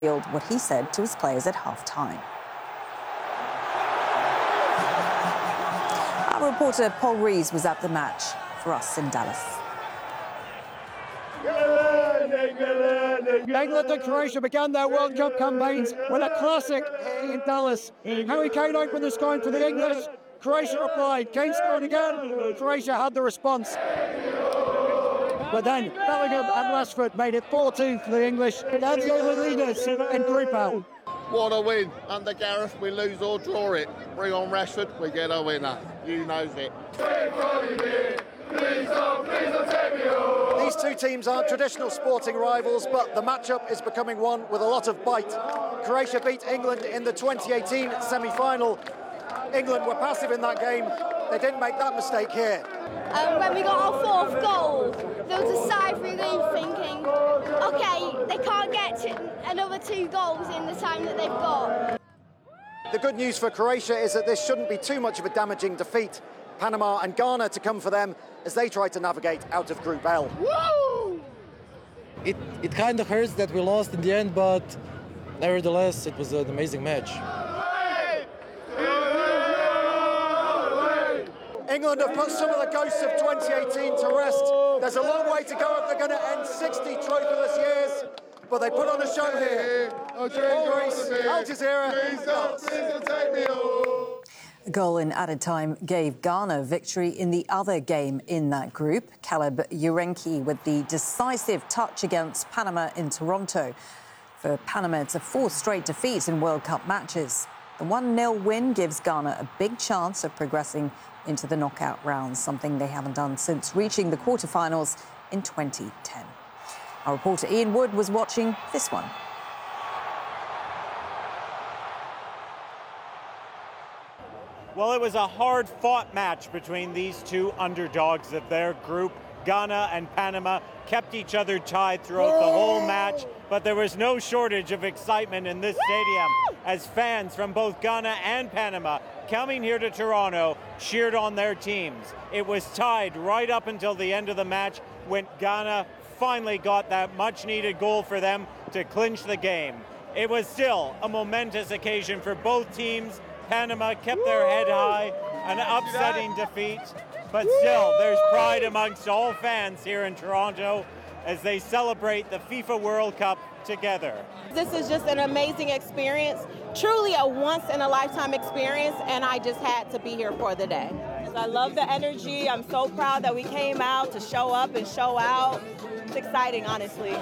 what he said to his players at half-time. Our reporter Paul Rees was at the match for us in Dallas. England and Croatia began their World Cup campaigns with a classic in Dallas. Harry Kane opened the scoring for the English. Croatia replied. Kane scored again. Croatia had the response. But then Bellingham and Rashford made it 4-2 for the English. And they're the only leaders in Group L. What a win. Under Gareth, we lose or draw it. Bring on Rashford, we get a winner. You knows it. These two teams aren't traditional sporting rivals, but the matchup is becoming one with a lot of bite. Croatia beat England in the 2018 semi-final. England were passive in that game. They didn't make that mistake here. When we got our fourth goal, there was a sigh through the game thinking, OK, they can't get to another 2 goals in the time that they've got. The good news for Croatia is that this shouldn't be too much of a damaging defeat. Panama and Ghana to come for them as they try to navigate out of Group L. Woo! It kind of hurts that we lost in the end, but nevertheless, it was an amazing match. England have put some of the ghosts of 2018 to rest. There's a long way to go if they're going to end 60 trophyless years, but they put on a show here. Paul Rees, Al Jazeera. A goal in added time gave Ghana victory in the other game in that group. Caleb Urenki with the decisive touch against Panama in Toronto. For Panama, it's a 4th straight defeat in World Cup matches. The 1-0 win gives Ghana a big chance of progressing into the knockout rounds, something they haven't done since reaching the quarterfinals in 2010. Our reporter Ian Wood was watching this one. Well, it was a hard-fought match between these two underdogs of their group. Ghana and Panama kept each other tied throughout the whole match, but there was no shortage of excitement in this stadium as fans from both Ghana and Panama coming here to Toronto cheered on their teams. It was tied right up until the end of the match when Ghana finally got that much-needed goal for them to clinch the game. It was still a momentous occasion for both teams. Panama kept their head high, an upsetting defeat. But still, there's pride amongst all fans here in Toronto as they celebrate the FIFA World Cup together. This is just an amazing experience, truly a once-in-a-lifetime experience, and I just had to be here for the day. I love the energy. I'm so proud that we came out to show up and show out. It's exciting, honestly.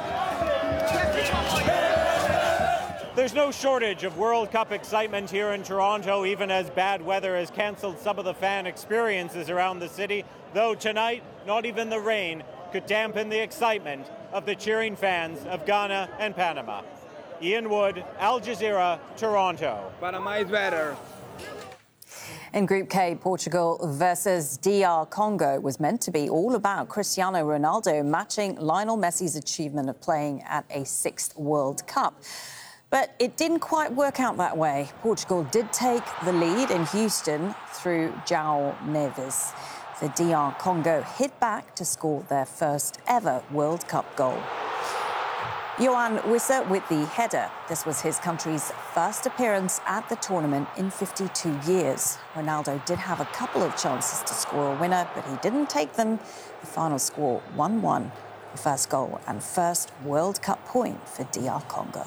There's no shortage of World Cup excitement here in Toronto, even as bad weather has cancelled some of the fan experiences around the city. Though tonight, not even the rain could dampen the excitement of the cheering fans of Ghana and Panama. Ian Wood, Al Jazeera, Toronto. Panama is better. In Group K, Portugal versus DR Congo was meant to be all about Cristiano Ronaldo matching Lionel Messi's achievement of playing at a 6th World Cup. But it didn't quite work out that way. Portugal did take the lead in Houston through João Neves. The DR Congo hit back to score their first ever World Cup goal. Yoane Wissa with the header. This was his country's first appearance at the tournament in 52 years. Ronaldo did have a couple of chances to score a winner, but he didn't take them. The final score 1-1. The first goal and first World Cup point for DR Congo.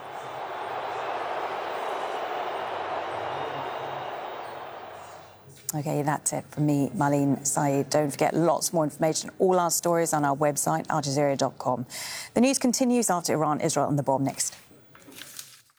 OK, that's it from me, Marlene Saeed. Don't forget, lots more information, all our stories on our website, aljazeera.com. The news continues after Iran, Israel and the bomb next.